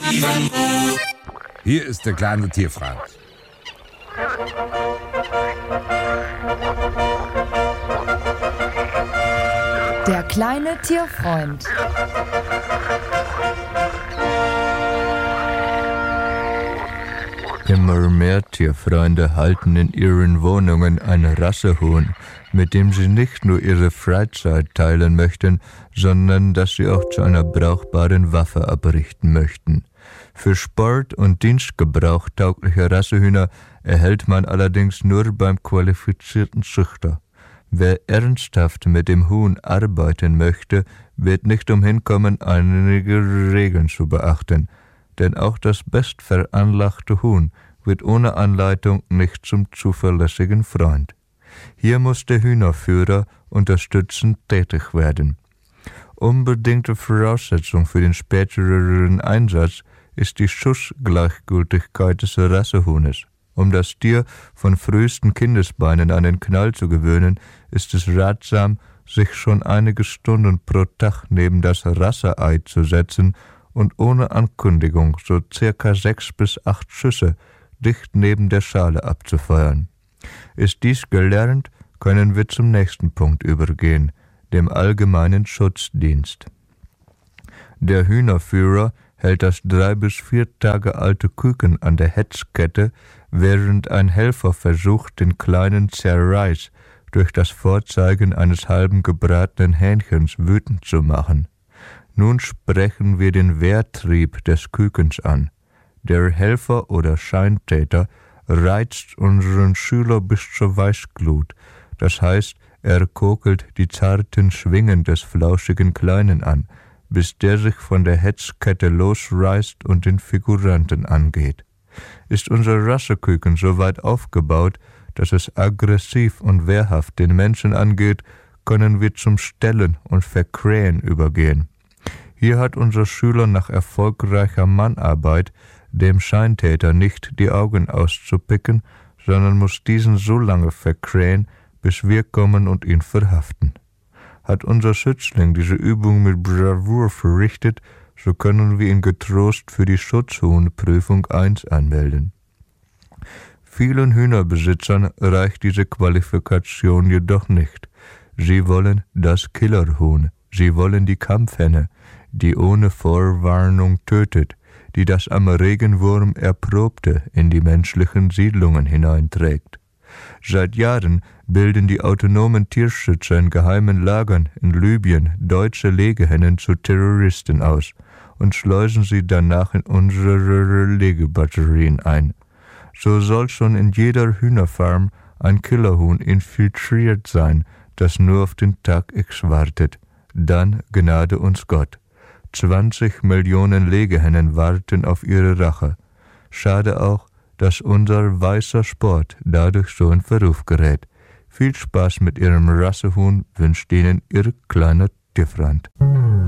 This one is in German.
Hier ist der kleine Tierfreund. Der kleine Tierfreund. Immer mehr Tierfreunde halten in ihren Wohnungen ein Rassehuhn, mit dem sie nicht nur ihre Freizeit teilen möchten, sondern das sie auch zu einer brauchbaren Waffe abrichten möchten. Für Sport- und Dienstgebrauch taugliche Rassehühner erhält man allerdings nur beim qualifizierten Züchter. Wer ernsthaft mit dem Huhn arbeiten möchte, wird nicht umhin kommen, einige Regeln zu beachten. Denn auch das bestveranlagte Huhn wird ohne Anleitung nicht zum zuverlässigen Freund. Hier muss der Hühnerführer unterstützend tätig werden. Unbedingte Voraussetzung für den späteren Einsatz ist die Schussgleichgültigkeit des Rassehuhnes. Um das Tier von frühesten Kindesbeinen an den Knall zu gewöhnen, ist es ratsam, sich schon einige Stunden pro Tag neben das Rasseei zu setzen und ohne Ankündigung so circa 6 bis 8 Schüsse dicht neben der Schale abzufeuern. Ist dies gelernt, können wir zum nächsten Punkt übergehen, dem allgemeinen Schutzdienst. Der Hühnerführer hält das 3 bis 4 Tage alte Küken an der Hetzkette, während ein Helfer versucht, den kleinen Zerreiß durch das Vorzeigen eines halben gebratenen Hähnchens wütend zu machen. Nun sprechen wir den Wehrtrieb des Kükens an. Der Helfer oder Scheintäter reizt unseren Schüler bis zur Weißglut, das heißt, er kokelt die zarten Schwingen des flauschigen Kleinen an, bis der sich von der Hetzkette losreißt und den Figuranten angeht. Ist unser Rasseküken so weit aufgebaut, dass es aggressiv und wehrhaft den Menschen angeht, können wir zum Stellen und Verkrähen übergehen. Hier hat unser Schüler nach erfolgreicher Mannarbeit dem Scheintäter nicht die Augen auszupicken, sondern muss diesen so lange verkrähen, bis wir kommen und ihn verhaften. Hat unser Schützling diese Übung mit Bravour verrichtet, so können wir ihn getrost für die Schutzhuhnprüfung 1 anmelden. Vielen Hühnerbesitzern reicht diese Qualifikation jedoch nicht. Sie wollen das Killerhuhn, sie wollen die Kampfhenne, die ohne Vorwarnung tötet, die das am Regenwurm Erprobte in die menschlichen Siedlungen hineinträgt. Seit Jahren bilden die autonomen Tierschützer in geheimen Lagern in Libyen deutsche Legehennen zu Terroristen aus und schleusen sie danach in unsere Legebatterien ein. So soll schon in jeder Hühnerfarm ein Killerhuhn infiltriert sein, das nur auf den Tag X wartet. Dann gnade uns Gott. 20 Millionen Legehennen warten auf ihre Rache. Schade auch, dass unser weißer Sport dadurch so in Verruf gerät. Viel Spaß mit Ihrem Rassehuhn wünscht Ihnen Ihr kleiner Tierfreund.